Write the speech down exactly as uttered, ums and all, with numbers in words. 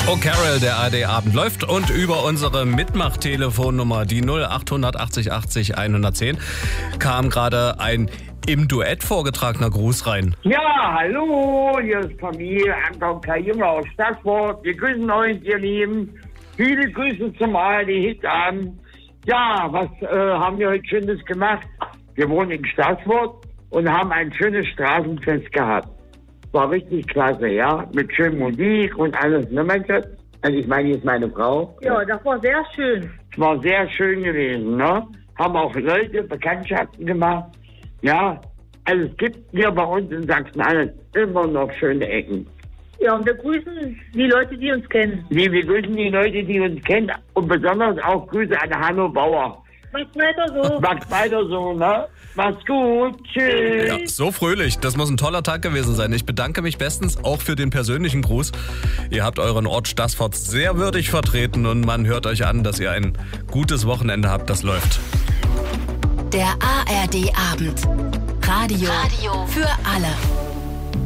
Oh Carol, der A R D-Abend läuft und über unsere Mitmach-Telefonnummer, die null acht achtzig achtzig hundertzehn, kam gerade ein im Duett vorgetragener Gruß rein. Ja, hallo, hier ist Familie Anton Kajima aus Stassfurt. Wir grüßen euch, ihr Lieben. Viele Grüße zum A R D-Hit-Abend. Ja, was äh, haben wir heute Schönes gemacht? Wir wohnen in Stassfurt und haben ein schönes Straßenfest gehabt. War richtig klasse, ja, mit schöner Musik und alles, ne, mein Schatz? Also ich meine jetzt meine Frau. Ja, das war sehr schön. Es war sehr schön gewesen, ne? Haben auch Leute, Bekanntschaften gemacht. Ja, also es gibt hier bei uns in Sachsen-Anhalt immer noch schöne Ecken. Ja, und wir grüßen die Leute, die uns kennen. Nee, wir grüßen die Leute, die uns kennen und besonders auch Grüße an Hanno Bauer. Macht's weiter so. Macht's weiter so, ne? Macht's gut. Tschüss. Ja, so fröhlich. Das muss ein toller Tag gewesen sein. Ich bedanke mich bestens auch für den persönlichen Gruß. Ihr habt euren Ort Stassfurt sehr würdig vertreten und man hört euch an, dass ihr ein gutes Wochenende habt. Das läuft. Der A R D-Abend. Radio, Radio für alle.